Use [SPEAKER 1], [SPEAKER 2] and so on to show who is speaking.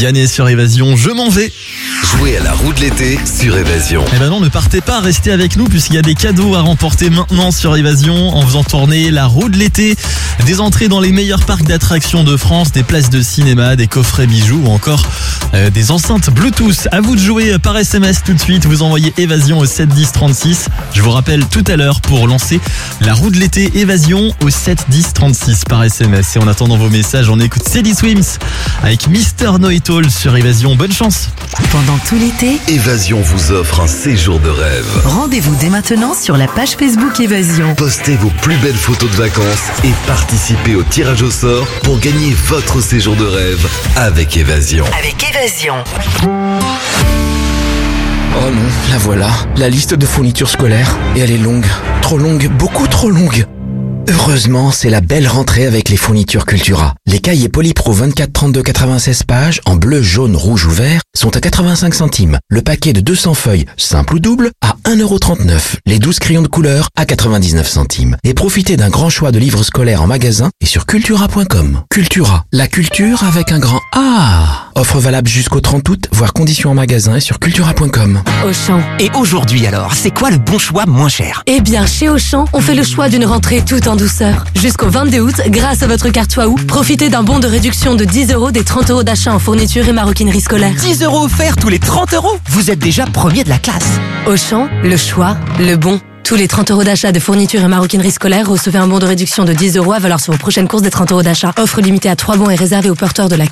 [SPEAKER 1] Vianney sur Évasion, je m'en vais.
[SPEAKER 2] Jouez à la roue de l'été sur Évasion.
[SPEAKER 1] Eh ben non, ne partez pas, restez avec nous puisqu'il y a des cadeaux à remporter maintenant sur Évasion en faisant tourner la roue de l'été. Des entrées dans les meilleurs parcs d'attractions de France, des places de cinéma, des coffrets bijoux ou encore des enceintes Bluetooth. À vous de jouer par SMS tout de suite, vous envoyez Évasion au 7 10 36. Je vous rappelle tout à l'heure pour lancer la roue de l'été Évasion au 7 10 36 par SMS. Et en attendant vos messages, on écoute Sadie Swims avec Mister Know It All sur Évasion. Bonne chance.
[SPEAKER 3] Pendant tout l'été,
[SPEAKER 2] Évasion vous offre un séjour de rêve.
[SPEAKER 3] rendez-vous dès maintenant sur la page Facebook Évasion.
[SPEAKER 2] Postez vos plus belles photos de vacances et participez au tirage au sort pour gagner votre séjour de rêve avec Évasion.
[SPEAKER 3] Avec Évasion.
[SPEAKER 4] Oh non, la voilà, la liste de fournitures scolaires. Et elle est longue, trop longue, beaucoup trop longue. Heureusement, c'est la belle rentrée avec les fournitures Cultura. Les cahiers Polypro 24, 32, 96 pages, en bleu, jaune, rouge ou vert, sont à 85 centimes. Le paquet de 200 feuilles, simple ou double, à 1,39 €. Les 12 crayons de couleur, à 99 centimes. Et profitez d'un grand choix de livres scolaires en magasin et sur cultura.com. Cultura, la culture avec un grand A. Offre valable jusqu'au 30 août, voire conditions en magasin et sur cultura.com.
[SPEAKER 5] Auchan.
[SPEAKER 6] Et aujourd'hui alors, c'est quoi le bon choix moins cher?
[SPEAKER 5] Eh bien, chez Auchan, on fait le choix d'une rentrée tout en douceur. Jusqu'au 22 août, grâce à votre carte Waouh, profitez d'un bon de réduction de 10 € des 30 € d'achat en fourniture et maroquinerie scolaire.
[SPEAKER 6] 10 € offerts tous les 30 €? Vous êtes déjà premier de la classe.
[SPEAKER 5] Auchan, le choix, le bon. Tous les 30 € d'achat de fourniture et maroquinerie scolaire, recevez un bon de réduction de 10 € à valoir sur vos prochaines courses des 30 € d'achat. Offre limitée à 3 bons et réservée aux porteurs de la